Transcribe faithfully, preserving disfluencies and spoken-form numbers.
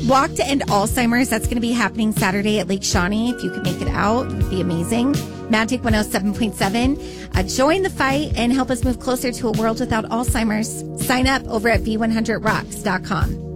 Walk to End Alzheimer's. That's going to be happening Saturday at Lake Shawnee. If you could make it out, it would be amazing. Magic one oh seven point seven. Uh, join the fight and help us move closer to a world without Alzheimer's. Sign up over at v one hundred rocks dot com.